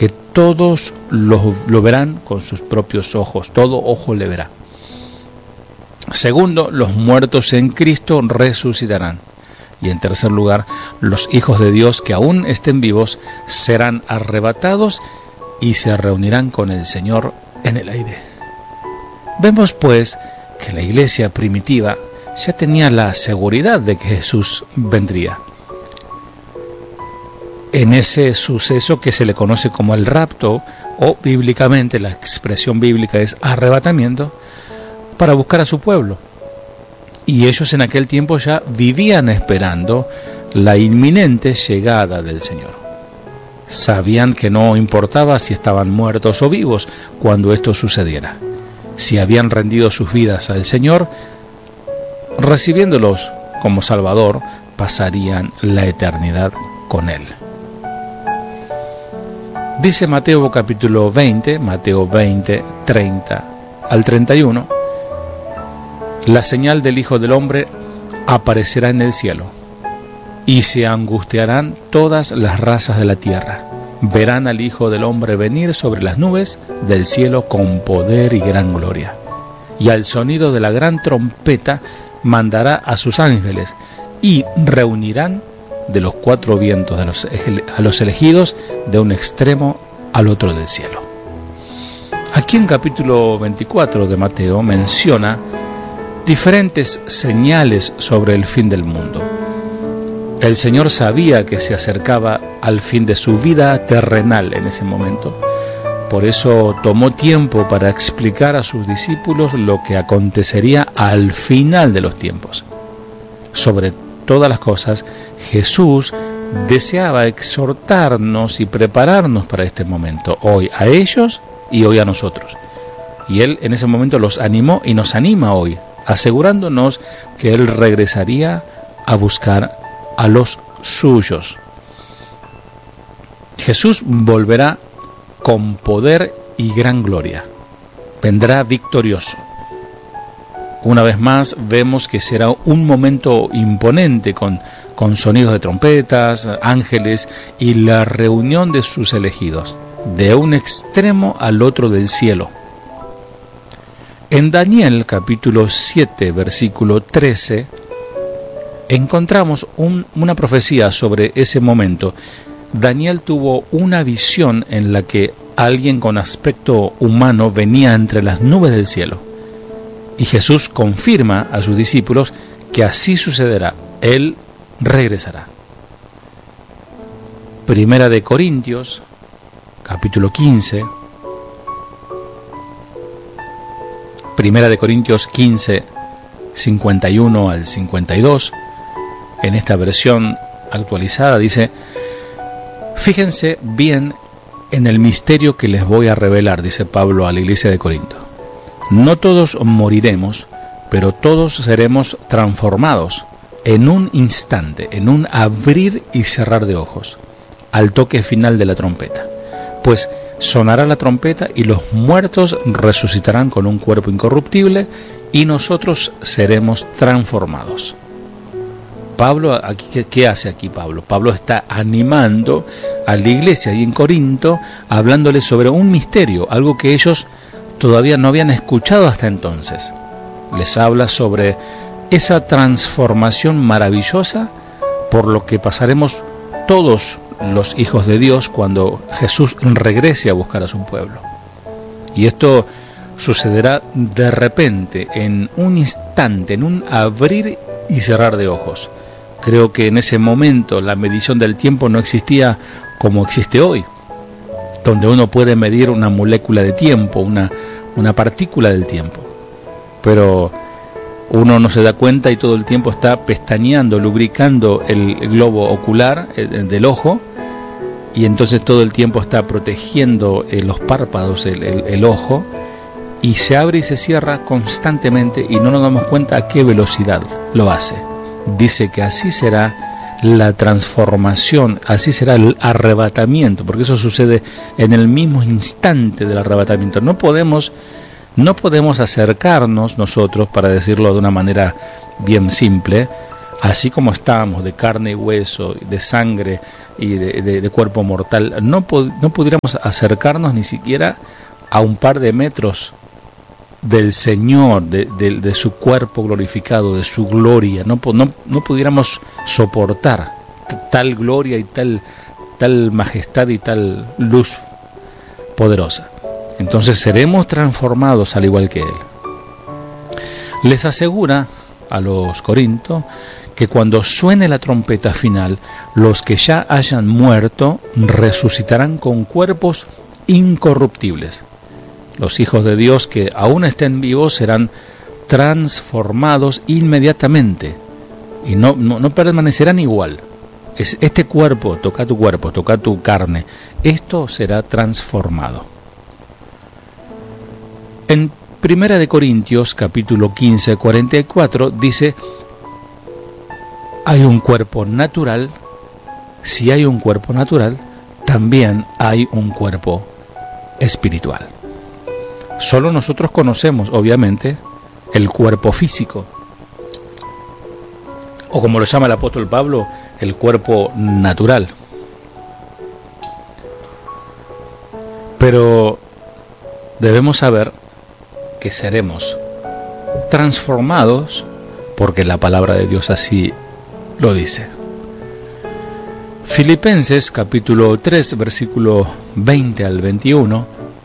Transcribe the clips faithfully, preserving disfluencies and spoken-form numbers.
que todos lo, lo verán con sus propios ojos, todo ojo le verá. Segundo, los muertos en Cristo resucitarán. Y en tercer lugar, los hijos de Dios que aún estén vivos serán arrebatados y se reunirán con el Señor en el aire. Vemos pues que la iglesia primitiva ya tenía la seguridad de que Jesús vendría. En ese suceso que se le conoce como el rapto, o bíblicamente la expresión bíblica es arrebatamiento, para buscar a su pueblo. Y ellos en aquel tiempo ya vivían esperando la inminente llegada del Señor. Sabían que no importaba si estaban muertos o vivos cuando esto sucediera. Si habían rendido sus vidas al Señor, recibiéndolos como Salvador, pasarían la eternidad con Él. Dice Mateo capítulo veinte, Mateo veinte, treinta al treinta y uno, la señal del Hijo del Hombre aparecerá en el cielo, y se angustiarán todas las razas de la tierra. Verán al Hijo del Hombre venir sobre las nubes del cielo con poder y gran gloria. Y al sonido de la gran trompeta mandará a sus ángeles, y reunirán de los cuatro vientos de los, a los elegidos de un extremo al otro del cielo. Aquí en capítulo veinticuatro de Mateo menciona diferentes señales sobre el fin del mundo. El Señor sabía que se acercaba al fin de su vida terrenal en ese momento. Por eso tomó tiempo para explicar a sus discípulos lo que acontecería al final de los tiempos. Sobre todas las cosas, Jesús deseaba exhortarnos y prepararnos para este momento, hoy a ellos y hoy a nosotros. Y Él en ese momento los animó y nos anima hoy, asegurándonos que Él regresaría a buscar a los suyos. Jesús volverá con poder y gran gloria. Vendrá victorioso. Una vez más vemos que será un momento imponente con, con sonidos de trompetas, ángeles y la reunión de sus elegidos, de un extremo al otro del cielo. En Daniel capítulo siete, versículo trece, encontramos un, una profecía sobre ese momento. Daniel tuvo una visión en la que alguien con aspecto humano venía entre las nubes del cielo. Y Jesús confirma a sus discípulos que así sucederá. Él regresará. Primera de Corintios, capítulo quince. Primera de Corintios quince, cincuenta y uno al cincuenta y dos. En esta versión actualizada dice: fíjense bien en el misterio que les voy a revelar, dice Pablo a la iglesia de Corinto. No todos moriremos, pero todos seremos transformados en un instante, en un abrir y cerrar de ojos, al toque final de la trompeta. Pues sonará la trompeta y los muertos resucitarán con un cuerpo incorruptible y nosotros seremos transformados. Pablo, aquí, ¿qué, ¿qué hace aquí Pablo? Pablo está animando a la iglesia y en Corinto, hablándole sobre un misterio, algo que ellos todavía no habían escuchado hasta entonces. Les habla sobre esa transformación maravillosa por lo que pasaremos todos los hijos de Dios cuando Jesús regrese a buscar a su pueblo. Y esto sucederá de repente, en un instante, en un abrir y cerrar de ojos. Creo que en ese momento la medición del tiempo no existía como existe hoy, donde uno puede medir una molécula de tiempo, una, una partícula del tiempo. Pero uno no se da cuenta y todo el tiempo está pestañeando, lubricando el globo ocular el, del ojo, y entonces todo el tiempo está protegiendo eh, los párpados, el, el, el ojo, y se abre y se cierra constantemente y no nos damos cuenta a qué velocidad lo hace. Dice que así será la transformación, así será el arrebatamiento, porque eso sucede en el mismo instante del arrebatamiento. No podemos, no podemos acercarnos nosotros, para decirlo de una manera bien simple, así como estamos, de carne y hueso, de sangre y de, de, de cuerpo mortal, no, no pudiéramos acercarnos ni siquiera a un par de metros del Señor, de, de, de su cuerpo glorificado, de su gloria. No, no, no pudiéramos soportar tal gloria y tal, tal majestad y tal luz poderosa. Entonces seremos transformados al igual que Él. Les asegura a los corintios que cuando suene la trompeta final, los que ya hayan muerto resucitarán con cuerpos incorruptibles. Los hijos de Dios que aún estén vivos serán transformados inmediatamente y no, no, no permanecerán igual. Es este cuerpo, toca tu cuerpo, toca tu carne, esto será transformado. En Primera de Corintios, capítulo quince, cuarenta y cuatro, dice: hay un cuerpo natural. Si hay un cuerpo natural, también hay un cuerpo espiritual. Solo nosotros conocemos, obviamente, el cuerpo físico, o como lo llama el apóstol Pablo, el cuerpo natural. Pero debemos saber que seremos transformados porque la palabra de Dios así lo dice. Filipenses capítulo tres, versículo veinte al veintiuno,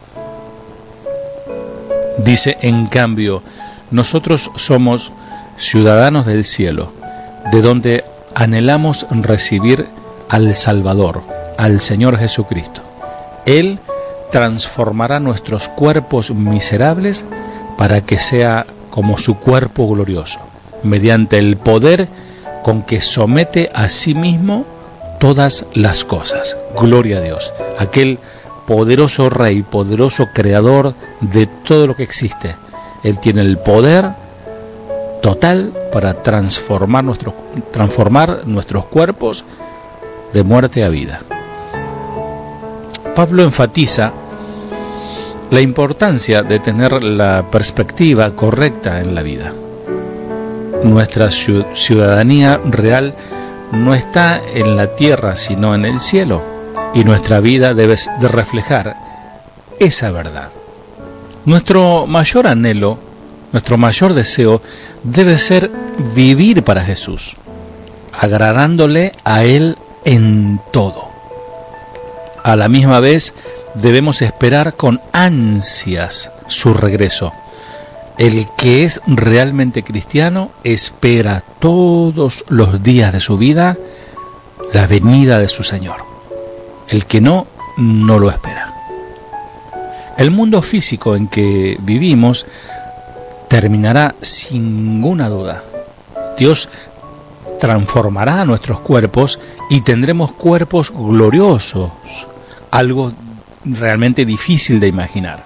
dice: en cambio, nosotros somos ciudadanos del cielo, de donde anhelamos recibir al Salvador, al Señor Jesucristo. Él transformará nuestros cuerpos miserables para que sea como su cuerpo glorioso, mediante el poder con que somete a sí mismo todas las cosas. Gloria a Dios, aquel poderoso Rey, poderoso Creador de todo lo que existe. Él tiene el poder total para transformar, nuestro, transformar nuestros cuerpos de muerte a vida. Pablo enfatiza la importancia de tener la perspectiva correcta en la vida. Nuestra ciudadanía real no está en la tierra, sino en el cielo, y nuestra vida debe de reflejar esa verdad. Nuestro mayor anhelo, nuestro mayor deseo debe ser vivir para Jesús, agradándole a Él en todo. A la misma vez debemos esperar con ansias su regreso. El que es realmente cristiano espera todos los días de su vida la venida de su Señor. El que no, no lo espera. El mundo físico en que vivimos terminará sin ninguna duda. Dios transformará nuestros cuerpos y tendremos cuerpos gloriosos, algo realmente difícil de imaginar.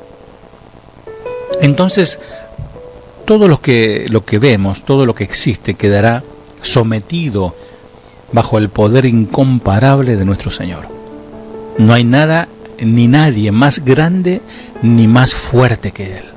Entonces, todo lo que, lo que vemos, todo lo que existe quedará sometido bajo el poder incomparable de nuestro Señor. No hay nada ni nadie más grande ni más fuerte que Él.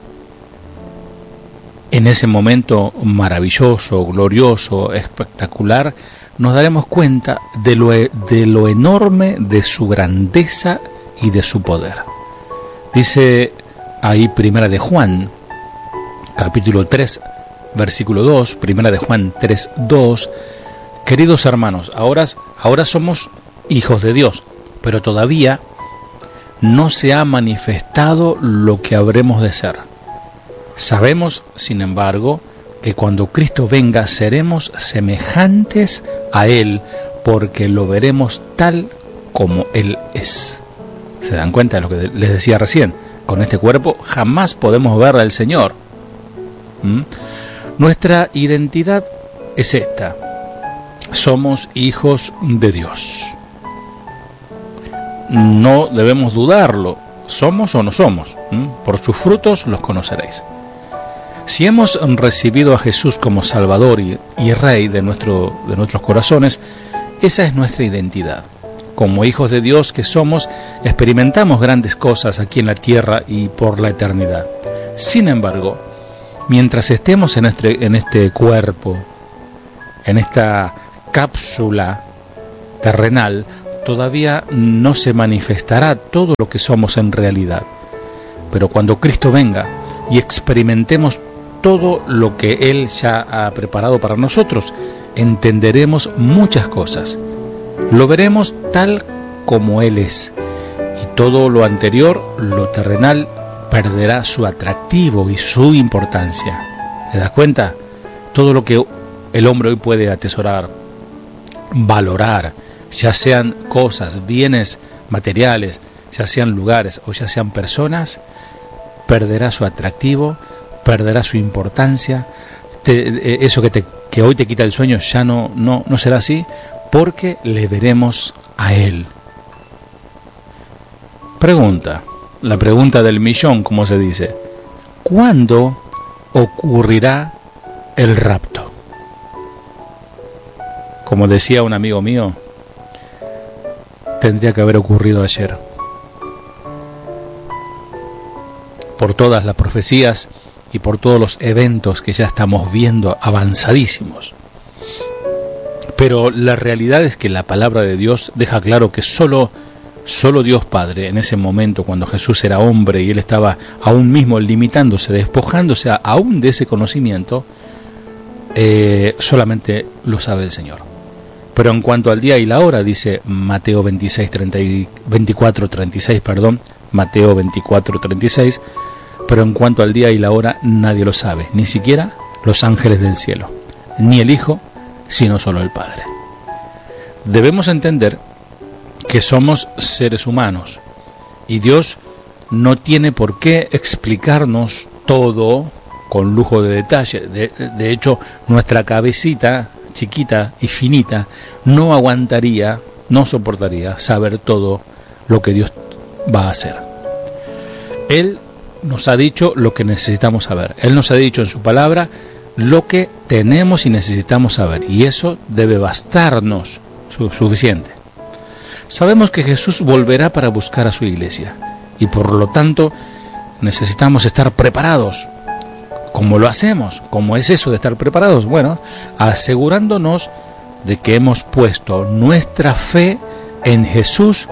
En ese momento maravilloso, glorioso, espectacular, nos daremos cuenta de lo, de lo enorme de su grandeza y de su poder. Dice ahí Primera de Juan, capítulo tres, versículo dos, Primera de Juan tres, dos: queridos hermanos, ahora, ahora somos hijos de Dios, pero todavía no se ha manifestado lo que habremos de ser. Sabemos, sin embargo, que cuando Cristo venga seremos semejantes a Él, porque lo veremos tal como Él es. ¿Se dan cuenta de lo que les decía recién? Con este cuerpo jamás podemos ver al Señor. ¿Mm? Nuestra identidad es esta: somos hijos de Dios. No debemos dudarlo. ¿Somos o no somos? ¿Mm? Por sus frutos los conoceréis. Si hemos recibido a Jesús como Salvador y, y Rey de, nuestro, de nuestros corazones, esa es nuestra identidad. Como hijos de Dios que somos, experimentamos grandes cosas aquí en la tierra y por la eternidad. Sin embargo, mientras estemos en este, en este cuerpo, en esta cápsula terrenal, todavía no se manifestará todo lo que somos en realidad. Pero cuando Cristo venga y experimentemos todo lo que Él ya ha preparado para nosotros, entenderemos muchas cosas. Lo veremos tal como Él es. Y todo lo anterior, lo terrenal, perderá su atractivo y su importancia. ¿Te das cuenta? Todo lo que el hombre hoy puede atesorar, valorar, ya sean cosas, bienes materiales, ya sean lugares o ya sean personas, perderá su atractivo, perderá su importancia. Te, eso que, te, que hoy te quita el sueño ya no, no, no será así, porque le veremos a Él. Pregunta, la pregunta del millón, como se dice: ¿cuándo ocurrirá el rapto? Como decía un amigo mío, tendría que haber ocurrido ayer. Por todas las profecías y por todos los eventos que ya estamos viendo avanzadísimos. Pero la realidad es que la palabra de Dios deja claro que solo, solo Dios Padre, en ese momento cuando Jesús era hombre y Él estaba aún mismo limitándose, despojándose aún de ese conocimiento, eh, solamente lo sabe el Señor. Pero en cuanto al día y la hora, dice Mateo veintiséis, treinta, veinticuatro, treinta y seis, perdón, Mateo veinticuatro, treinta y seis, pero en cuanto al día y la hora nadie lo sabe, ni siquiera los ángeles del cielo, ni el Hijo, sino solo el Padre. Debemos entender que somos seres humanos y Dios no tiene por qué explicarnos todo con lujo de detalle. De, de hecho, nuestra cabecita chiquita y finita no aguantaría, no soportaría saber todo lo que Dios va a hacer. Él nos ha dicho lo que necesitamos saber. Él nos ha dicho en su palabra lo que tenemos y necesitamos saber, y eso debe bastarnos suficiente. Sabemos que Jesús volverá para buscar a su iglesia y por lo tanto necesitamos estar preparados. ¿Cómo lo hacemos? ¿Cómo es eso de estar preparados? Bueno, asegurándonos de que hemos puesto nuestra fe en Jesús,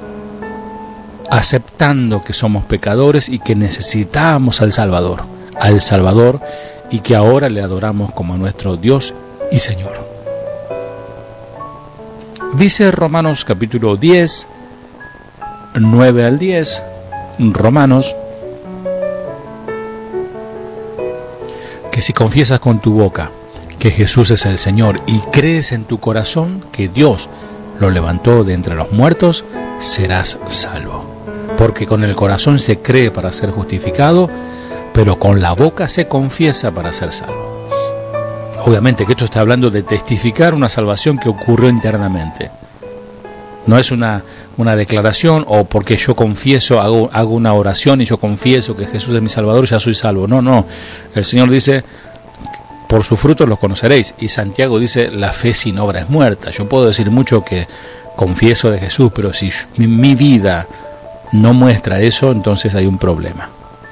aceptando que somos pecadores y que necesitamos al Salvador, al Salvador, y que ahora le adoramos como nuestro Dios y Señor. Dice Romanos capítulo diez, nueve al diez, Romanos, que si confiesas con tu boca que Jesús es el Señor y crees en tu corazón que Dios lo levantó de entre los muertos, serás salvo. Porque con el corazón se cree para ser justificado, pero con la boca se confiesa para ser salvo. Obviamente que esto está hablando de testificar una salvación que ocurrió internamente. No es una, una declaración o porque yo confieso, hago, hago una oración y yo confieso que Jesús es mi Salvador, ya soy salvo. No, no. El Señor dice, por sus frutos los conoceréis. Y Santiago dice, la fe sin obra es muerta. Yo puedo decir mucho que confieso de Jesús, pero si mi, mi vida no muestra eso, entonces hay un problema.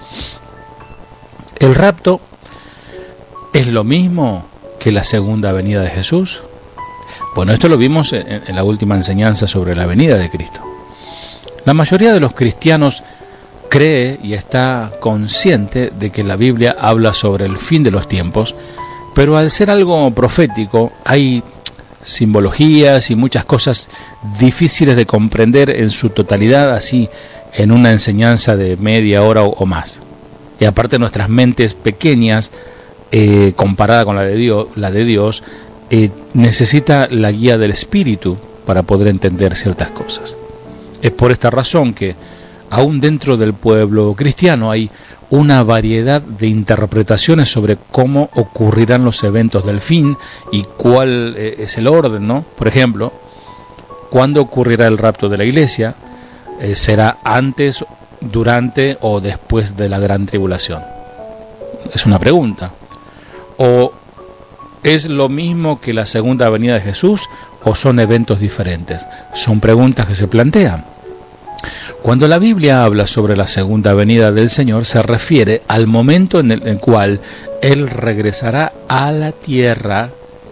¿El rapto es lo mismo que la segunda venida de Jesús? Bueno, esto lo vimos en, en la última enseñanza sobre la venida de Cristo. La mayoría de los cristianos cree y está consciente de que la Biblia habla sobre el fin de los tiempos, pero al ser algo profético hay simbologías y muchas cosas difíciles de comprender en su totalidad, así en una enseñanza de media hora o, o más. Y aparte nuestras mentes pequeñas, eh, comparada con la de Dios, la de Dios eh, necesita la guía del Espíritu para poder entender ciertas cosas. Es por esta razón que aún dentro del pueblo cristiano hay una variedad de interpretaciones sobre cómo ocurrirán los eventos del fin y cuál eh, es el orden, ¿no? Por ejemplo, ¿cuándo ocurrirá el rapto de la iglesia? Eh, ¿Será antes, durante o después de la gran tribulación? Es una pregunta. ¿O es lo mismo que la segunda venida de Jesús o son eventos diferentes? Son preguntas que se plantean. Cuando la Biblia habla sobre la segunda venida del Señor, se refiere al momento en el, en el cual Él regresará a la tierra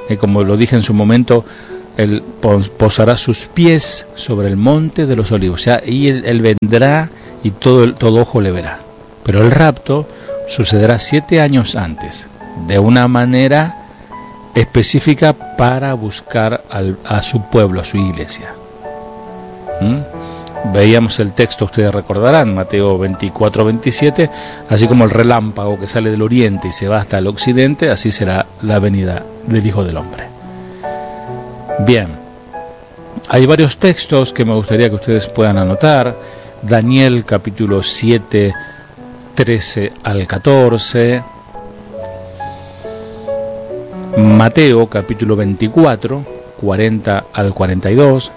eh, como lo dije en su momento, Él posará sus pies sobre el monte de los olivos, o sea, y él, él vendrá y todo, todo ojo le verá. Pero el rapto sucederá siete años antes, de una manera específica para buscar al, a su pueblo, a su iglesia. ¿Mm? Veíamos el texto, ustedes recordarán, Mateo veinticuatro veintisiete, así como el relámpago que sale del oriente y se va hasta el occidente, así será la venida del Hijo del Hombre. Bien, hay varios textos que me gustaría que ustedes puedan anotar. Daniel capítulo siete, trece al catorce. Mateo capítulo veinticuatro, cuarenta al cuarenta y dos.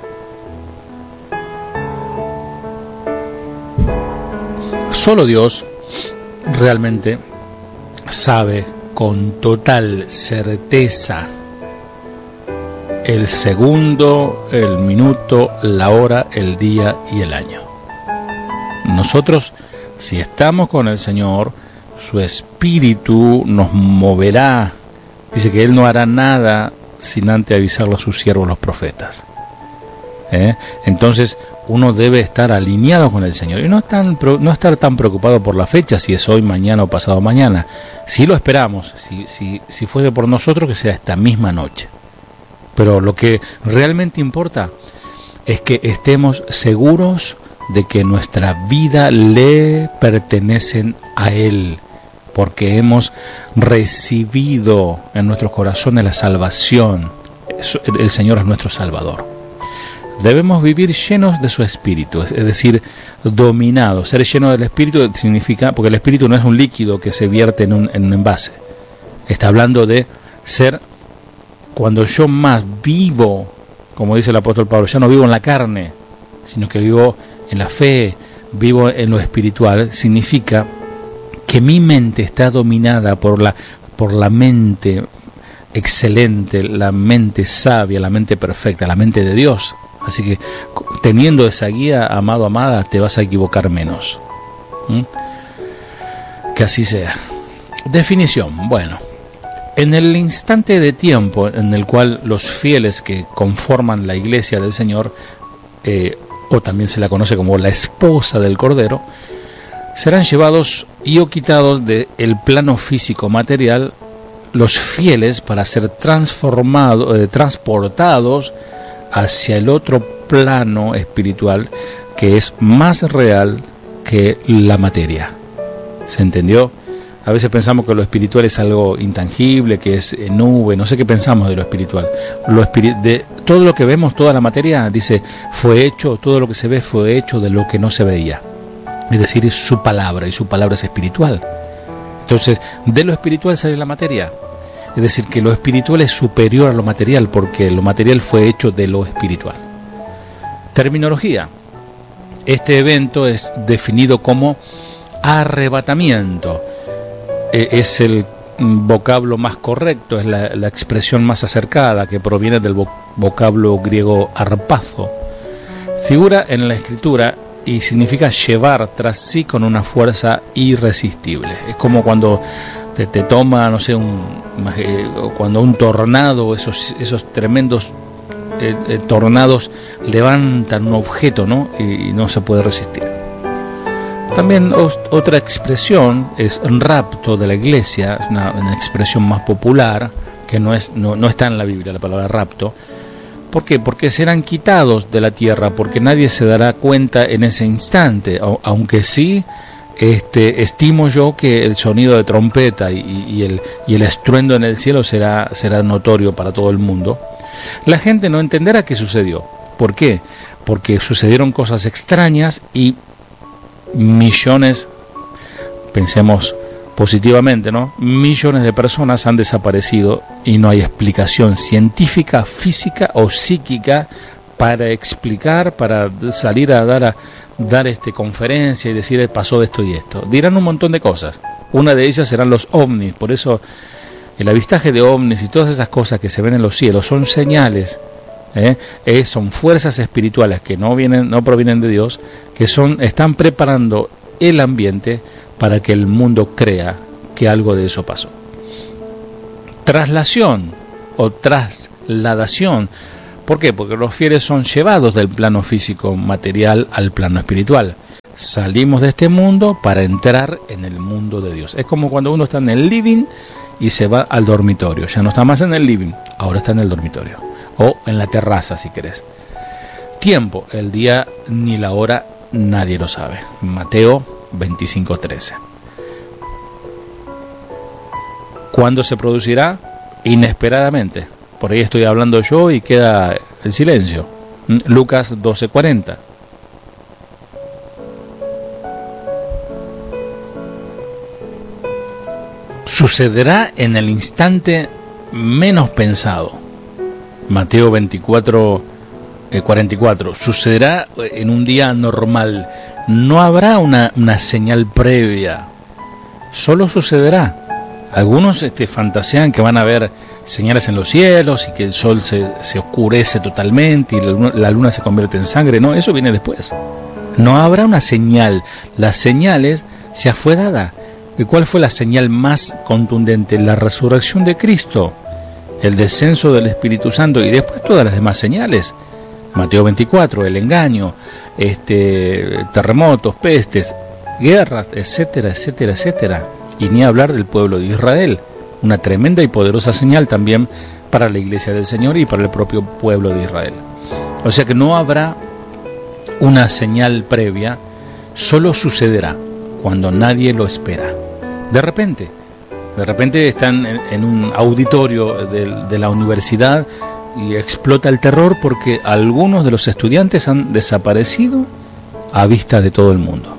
Solo Dios realmente sabe con total certeza el segundo, el minuto, la hora, el día y el año. Nosotros, si estamos con el Señor, su Espíritu nos moverá. Dice que Él no hará nada sin antes avisarlo a sus siervos los profetas. ¿Eh? Entonces uno debe estar alineado con el Señor y no, tan, no estar tan preocupado por la fecha, si es hoy, mañana o pasado mañana. Si lo esperamos, si, si, si fuese por nosotros, que sea esta misma noche. Pero lo que realmente importa es que estemos seguros de que nuestra vida le pertenecen a Él, porque hemos recibido en nuestros corazones la salvación. El Señor es nuestro Salvador. Debemos vivir llenos de su Espíritu, es decir, dominados. Ser lleno del Espíritu significa, porque el Espíritu no es un líquido que se vierte en un, en un envase. Está hablando de ser, cuando yo más vivo, como dice el apóstol Pablo, ya no vivo en la carne, sino que vivo en la fe, vivo en lo espiritual, significa que mi mente está dominada por la, por la mente excelente, la mente sabia, la mente perfecta, la mente de Dios. Así que teniendo esa guía, amado, amada, te vas a equivocar menos. ¿Mm? Que así sea. Definición. Bueno, en el instante de tiempo en el cual los fieles que conforman la iglesia del Señor, eh, o también se la conoce como la esposa del Cordero, serán llevados y o quitados del plano físico material los fieles para ser transformados, eh, transportados hacia el otro plano espiritual que es más real que la materia. ¿Se entendió? A veces pensamos que lo espiritual es algo intangible, que es nube, no sé qué pensamos de lo espiritual. Lo espiri- de todo lo que vemos, toda la materia, dice, fue hecho, todo lo que se ve fue hecho de lo que no se veía. Es decir, es su palabra, y su palabra es espiritual. Entonces, de lo espiritual sale la materia. Es decir, que lo espiritual es superior a lo material, porque lo material fue hecho de lo espiritual. Terminología. Este evento es definido como arrebatamiento. Es el vocablo más correcto, es la, la expresión más acercada, que proviene del vocablo griego arpazo. Figura en la escritura y significa llevar tras sí con una fuerza irresistible. Es como cuando te, te toma, no sé, un, eh, cuando un tornado, esos, esos tremendos eh, eh, tornados levantan un objeto, ¿no? Y, y no se puede resistir. También os, otra expresión es rapto de la iglesia, es una, una expresión más popular, que no, es, no, no está en la Biblia la palabra rapto. ¿Por qué? Porque serán quitados de la tierra, porque nadie se dará cuenta en ese instante, aunque sí este, estimo yo que el sonido de trompeta y, y, el, y el estruendo en el cielo será, será notorio para todo el mundo. La gente no entenderá qué sucedió. ¿Por qué? Porque sucedieron cosas extrañas y millones, pensemos positivamente, ¿no? Millones de personas han desaparecido y no hay explicación científica, física o psíquica para explicar, para salir a dar a dar este conferencia y decir pasó esto y esto. Dirán un montón de cosas. Una de ellas serán los ovnis. Por eso el avistaje de ovnis y todas esas cosas que se ven en los cielos son señales. ¿Eh? Eh, son fuerzas espirituales que no vienen, no provienen de Dios, que son, están preparando el ambiente para que el mundo crea que algo de eso pasó. Traslación o trasladación. ¿Por qué? Porque los fieles son llevados del plano físico material al plano espiritual. Salimos de este mundo para entrar en el mundo de Dios. Es como cuando uno está en el living y se va al dormitorio. Ya no está más en el living, ahora está en el dormitorio. O en la terraza, si querés. Tiempo, el día ni la hora, nadie lo sabe. Mateo veinticinco trece. ¿Cuándo se producirá? Inesperadamente. Por ahí estoy hablando yo y queda el silencio. Lucas doce cuarenta. Sucederá en el instante menos pensado. Mateo veinticuatro cuarenta y cuatro. Sucederá en un día normal. No habrá una, una señal previa. Solo sucederá. Algunos este, fantasean que van a ver señales en los cielos y que el sol se, se oscurece totalmente y la luna, la luna se convierte en sangre. No, eso viene después. No habrá una señal. Las señales ya fue dada. ¿Y cuál fue la señal más contundente? La resurrección de Cristo, el descenso del Espíritu Santo y después todas las demás señales. Mateo veinticuatro, el engaño, este, terremotos, pestes, guerras, etcétera, etcétera, etcétera. Y ni hablar del pueblo de Israel, una tremenda y poderosa señal también para la iglesia del Señor y para el propio pueblo de Israel. O sea que no habrá una señal previa, solo sucederá cuando nadie lo espera. De repente, de repente están en, en un auditorio de, de la universidad y explota el terror porque algunos de los estudiantes han desaparecido a vista de todo el mundo.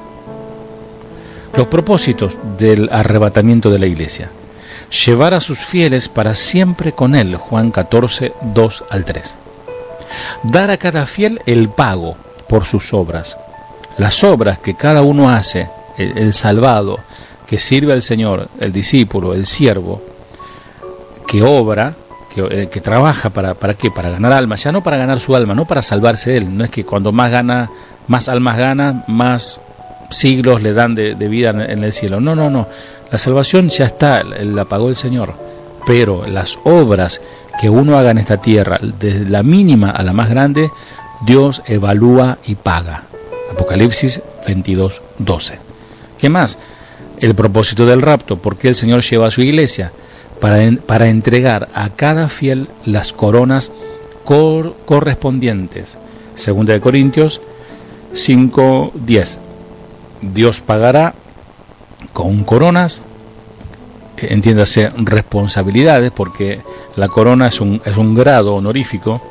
Los propósitos del arrebatamiento de la iglesia: llevar a sus fieles para siempre con él, Juan catorce, dos al tres. Dar a cada fiel el pago por sus obras, las obras que cada uno hace, el, el salvado, que sirve al Señor, el discípulo, el siervo, que obra, que, eh, que trabaja para, ¿para qué? Para ganar almas, ya no para ganar su alma, no para salvarse él. No es que cuando más gana, más almas gana, más siglos le dan de, de vida en el cielo. No, no, no. La salvación ya está, la pagó el Señor. Pero las obras que uno haga en esta tierra, desde la mínima a la más grande, Dios evalúa y paga. Apocalipsis veintidós, doce. ¿Qué más? El propósito del rapto. ¿Por qué el Señor lleva a su iglesia? Para, en, para entregar a cada fiel las coronas cor, correspondientes. Segunda de Corintios cinco, diez. Dios pagará con coronas, entiéndase, responsabilidades, porque la corona es un, es un grado honorífico.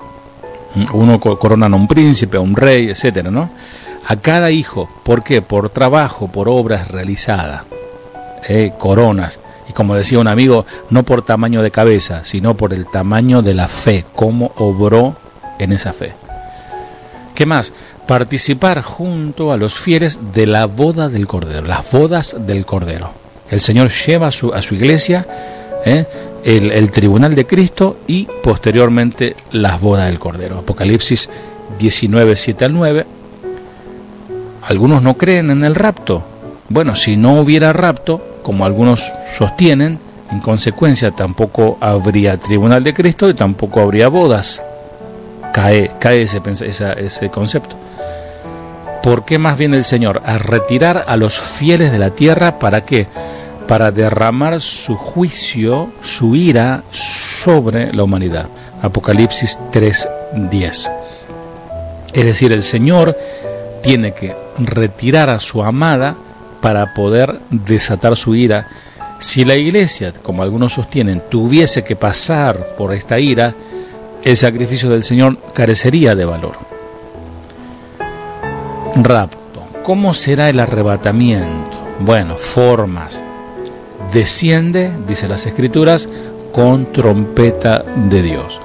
Uno coronan a un príncipe, a un rey, etcétera, ¿no? A cada hijo. ¿Por qué? Por trabajo, por obras realizadas. Eh, coronas. Y como decía un amigo, no por tamaño de cabeza, sino por el tamaño de la fe, cómo obró en esa fe. ¿Qué más? Participar junto a los fieles de la boda del Cordero, las bodas del Cordero. El Señor lleva a su, a su iglesia eh, el, el tribunal de Cristo y posteriormente las bodas del Cordero. Apocalipsis diecinueve, siete al nueve. Algunos no creen en el rapto. Bueno, si no hubiera rapto, como algunos sostienen, en consecuencia tampoco habría tribunal de Cristo y tampoco habría bodas. Cae, cae ese, ese, ese concepto. ¿Por qué más viene el Señor? A retirar a los fieles de la tierra. ¿Para qué? Para derramar su juicio, su ira sobre la humanidad. Apocalipsis tres, diez. Es decir, el Señor tiene que retirar a su amada para poder desatar su ira. Si la iglesia, como algunos sostienen, tuviese que pasar por esta ira, el sacrificio del Señor carecería de valor. Rapto. ¿Cómo será el arrebatamiento? Bueno, formas. Desciende, dice las Escrituras, con trompeta de Dios.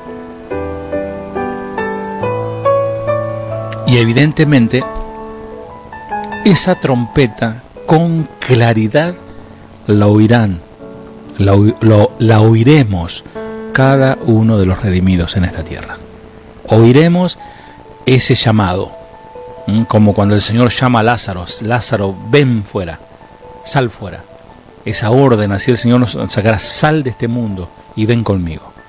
Y evidentemente, esa trompeta con claridad la oirán, la, lo, la oiremos cada uno de los redimidos en esta tierra. Oiremos ese llamado, como cuando el Señor llama a Lázaro: Lázaro, ven fuera, sal fuera. Esa orden, así el Señor nos sacará: sal de este mundo y ven conmigo.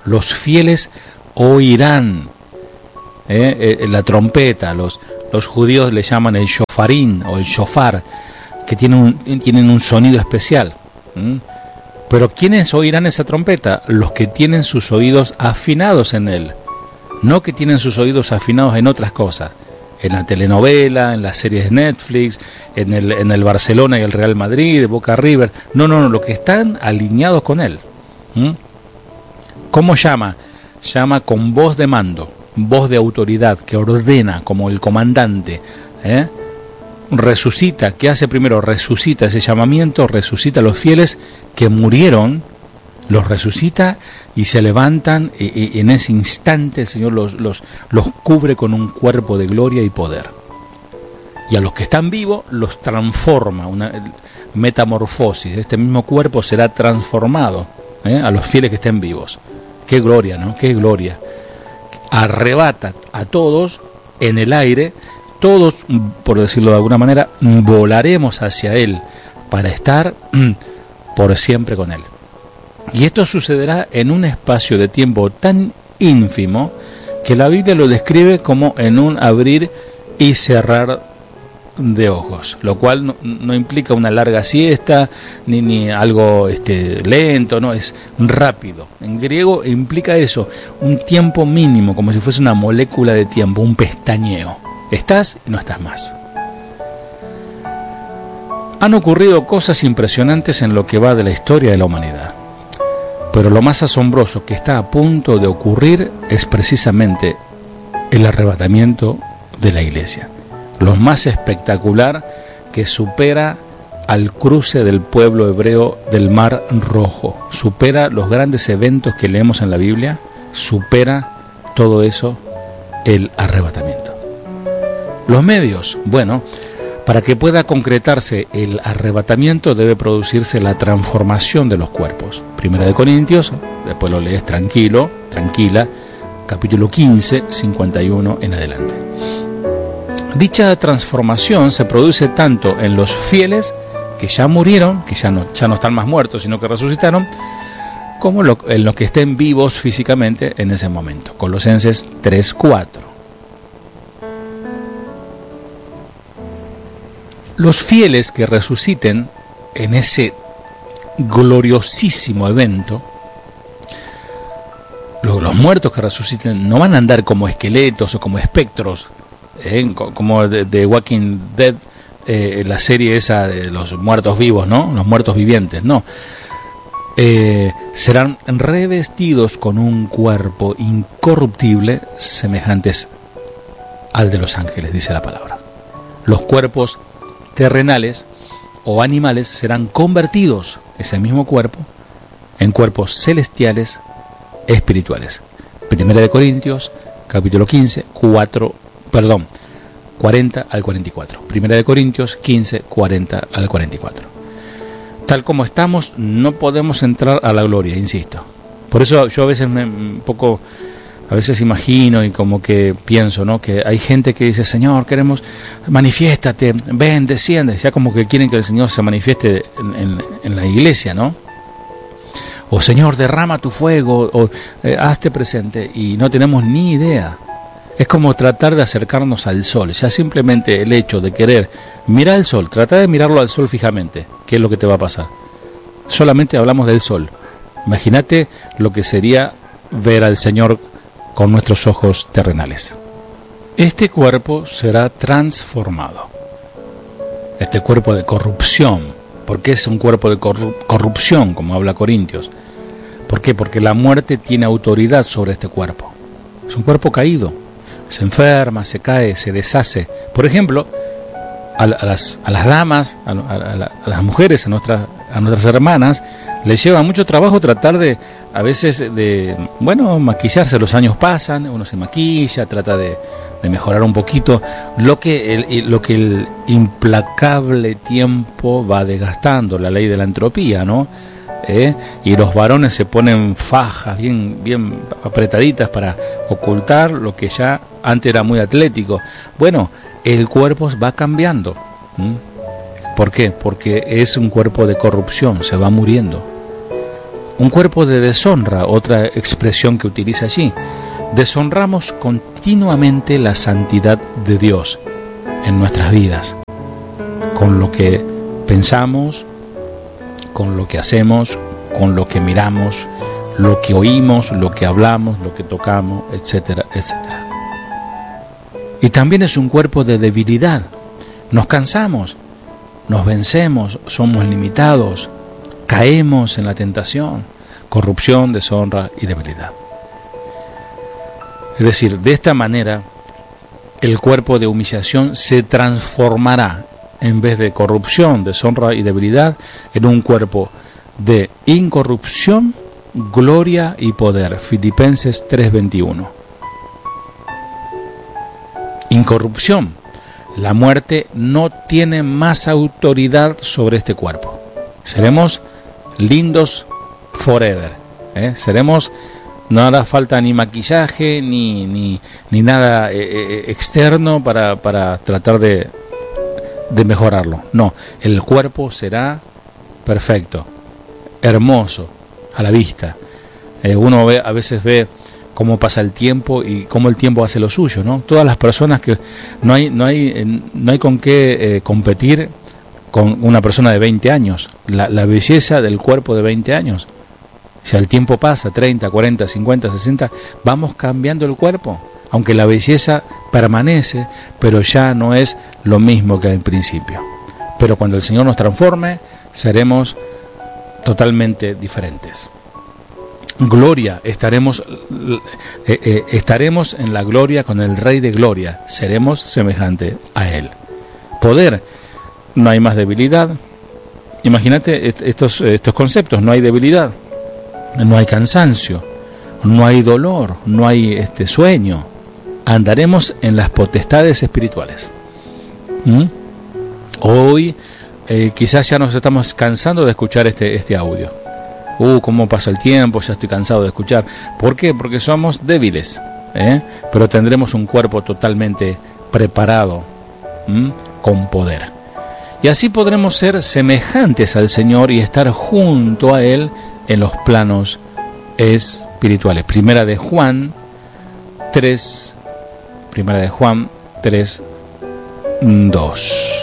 los fieles oirán eh, eh, la trompeta. Los, los judíos le llaman el shofarín o el shofar, que tienen un, tienen un sonido especial. ¿Mm? Pero ¿quiénes oirán esa trompeta? Los que tienen sus oídos afinados en él, no que tienen sus oídos afinados en otras cosas, en la telenovela, en las series de Netflix, en el, en el Barcelona y el Real Madrid, de Boca River. No, no, no, los que están alineados con él. ¿Mm? ¿Cómo llama? Llama con voz de mando, voz de autoridad, que ordena como el comandante. ¿eh? Resucita, ¿qué hace primero? Resucita ese llamamiento, resucita a los fieles que murieron, los resucita y se levantan, y, y en ese instante el Señor los, los, los cubre con un cuerpo de gloria y poder. Y a los que están vivos los transforma, una metamorfosis, este mismo cuerpo será transformado ¿eh? a los fieles que estén vivos. Qué gloria, ¿no? Qué gloria. Arrebata a todos en el aire. Todos, por decirlo de alguna manera, volaremos hacia Él para estar por siempre con Él. Y esto sucederá en un espacio de tiempo tan ínfimo que la Biblia lo describe como en un abrir y cerrar de ojos, lo cual no, no implica una larga siesta ni, ni algo este, lento, no, es rápido. En griego implica eso, un tiempo mínimo, como si fuese una molécula de tiempo, un pestañeo. Estás y no estás más. Han ocurrido cosas impresionantes en lo que va de la historia de la humanidad, pero lo más asombroso que está a punto de ocurrir es precisamente el arrebatamiento de la iglesia. Lo más espectacular, que supera al cruce del pueblo hebreo del Mar Rojo, supera los grandes eventos que leemos en la Biblia, supera todo eso, el arrebatamiento. Los medios, bueno, para que pueda concretarse el arrebatamiento debe producirse la transformación de los cuerpos. Primera de Corintios, después lo lees tranquilo, tranquila, capítulo quince, cincuenta y uno en adelante. Dicha transformación se produce tanto en los fieles que ya murieron, que ya no, ya no están más muertos, sino que resucitaron, como lo, en los que estén vivos físicamente en ese momento. Colosenses tres cuatro. Los fieles que resuciten en ese gloriosísimo evento, los, los muertos que resuciten no van a andar como esqueletos o como espectros, eh, como de, de Walking Dead, eh, la serie esa de los muertos vivos, ¿no? Los muertos vivientes, no. Eh, serán revestidos con un cuerpo incorruptible semejantes al de los ángeles, dice la palabra. Los cuerpos terrenales o animales serán convertidos, ese mismo cuerpo, en cuerpos celestiales espirituales. Primera de Corintios, capítulo quince, cuatro, perdón, cuarenta al cuarenta y cuatro. Primera de Corintios quince, cuarenta al cuarenta y cuatro. Tal como estamos, no podemos entrar a la gloria, insisto. Por eso yo a veces me un poco A veces imagino y como que pienso, ¿no? Que hay gente que dice, Señor, queremos, manifiéstate, ven, desciende. Ya como que quieren que el Señor se manifieste en, en, en la iglesia, ¿no? O Señor, derrama tu fuego, o eh, hazte presente. Y no tenemos ni idea. Es como tratar de acercarnos al sol. Ya simplemente el hecho de querer mirar el sol, trata de mirarlo al sol fijamente. ¿Qué es lo que te va a pasar? Solamente hablamos del sol. Imagínate lo que sería ver al Señor con nuestros ojos terrenales. Este cuerpo será transformado. Este cuerpo de corrupción. ¿Por qué es un cuerpo de corrupción, como habla Corintios? ¿Por qué? Porque la muerte tiene autoridad sobre este cuerpo. Es un cuerpo caído. Se enferma, se cae, se deshace. Por ejemplo, a, a, las, a las damas, a, a, a las mujeres, a nuestras, a nuestras hermanas, les lleva mucho trabajo tratar de, a veces, de, bueno, maquillarse. Los años pasan, uno se maquilla, trata de, de mejorar un poquito lo que, el, lo que el implacable tiempo va desgastando, la ley de la entropía, ¿no? ¿Eh? Y los varones se ponen fajas bien, bien apretaditas para ocultar lo que ya antes era muy atlético. Bueno, el cuerpo va cambiando. ¿Mm? ¿Por qué? Porque es un cuerpo de corrupción, se va muriendo. Un cuerpo de deshonra, otra expresión que utiliza allí. Deshonramos continuamente la santidad de Dios en nuestras vidas, con lo que pensamos, con lo que hacemos, con lo que miramos, lo que oímos, lo que hablamos, lo que tocamos, etcétera, etcétera. Y también es un cuerpo de debilidad. Nos cansamos, nos vencemos, somos limitados, caemos en la tentación, corrupción, deshonra y debilidad. Es decir, de esta manera, el cuerpo de humillación se transformará, en vez de corrupción, deshonra y debilidad, en un cuerpo de incorrupción, gloria y poder. Filipenses tres veintiuno. Incorrupción. La muerte no tiene más autoridad sobre este cuerpo. Seremos lindos forever. ¿eh? Seremos, no hará falta ni maquillaje, ni, ni, ni nada eh, externo para, para tratar de, de mejorarlo. No, el cuerpo será perfecto, hermoso, a la vista. Eh, uno ve, a veces ve cómo pasa el tiempo y cómo el tiempo hace lo suyo, ¿no? Todas las personas que no hay, no hay, no hay con qué eh, competir con una persona de veinte años, la, la belleza del cuerpo de veinte años. Si el tiempo pasa, treinta, cuarenta, cincuenta, sesenta, vamos cambiando el cuerpo, aunque la belleza permanece, pero ya no es lo mismo que al principio. Pero cuando el Señor nos transforme, seremos totalmente diferentes. Gloria, estaremos, eh, eh, estaremos en la gloria con el Rey de Gloria, seremos semejante a Él. Poder, no hay más debilidad. Imagínate estos, estos conceptos, no hay debilidad, no hay cansancio, no hay dolor, no hay este sueño. Andaremos en las potestades espirituales. ¿Mm? Hoy eh, quizás ya nos estamos cansando de escuchar este, este audio. Uh, cómo pasa el tiempo, ya estoy cansado de escuchar. ¿Por qué? Porque somos débiles, ¿eh? Pero tendremos un cuerpo totalmente preparado, ¿m? con poder. Y así podremos ser semejantes al Señor y estar junto a Él en los planos espirituales. Primera de Juan tres, Primera de Juan tres, dos.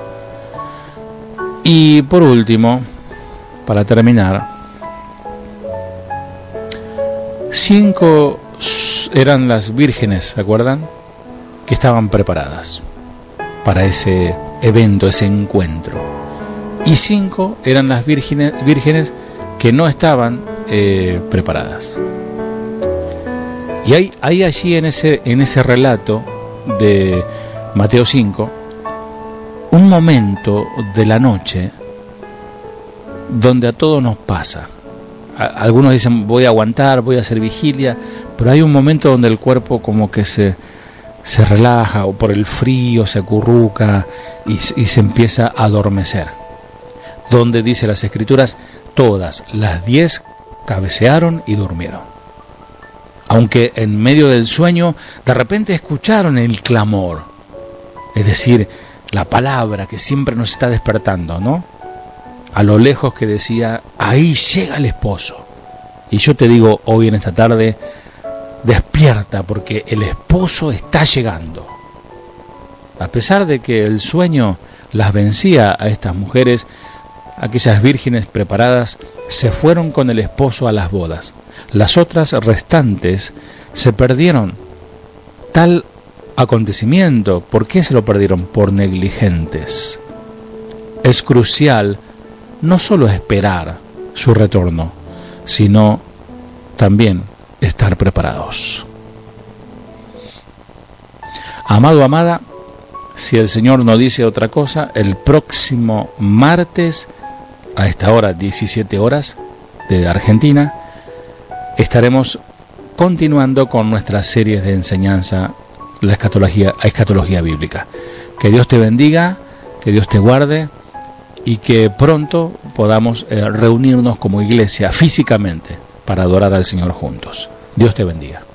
Y por último, para terminar, cinco eran las vírgenes, ¿se acuerdan? Que estaban preparadas para ese evento, ese encuentro. Y cinco eran las vírgenes, vírgenes que no estaban eh, preparadas. Y hay, hay allí en ese, en ese relato de Mateo cinco, un momento de la noche donde a todos nos pasa. Algunos dicen voy a aguantar, voy a hacer vigilia, pero hay un momento donde el cuerpo como que se, se relaja, o por el frío se acurruca y, y se empieza a adormecer. Donde dice las Escrituras, todas las diez cabecearon y durmieron. Aunque en medio del sueño de repente escucharon el clamor, es decir, la palabra que siempre nos está despertando, ¿no? A lo lejos que decía, ahí llega el esposo. Y yo te digo hoy en esta tarde, despierta porque el esposo está llegando. A pesar de que el sueño las vencía a estas mujeres, aquellas vírgenes preparadas se fueron con el esposo a las bodas. Las otras restantes se perdieron tal acontecimiento. ¿Por qué se lo perdieron? Por negligentes. Es crucial no solo esperar su retorno, sino también estar preparados. Amado, amada, si el Señor no dice otra cosa, el próximo martes, a esta hora, diecisiete horas de Argentina, estaremos continuando con nuestras series de enseñanza, la escatología, escatología bíblica. Que Dios te bendiga, que Dios te guarde, y que pronto podamos eh, reunirnos como iglesia físicamente para adorar al Señor juntos. Dios te bendiga.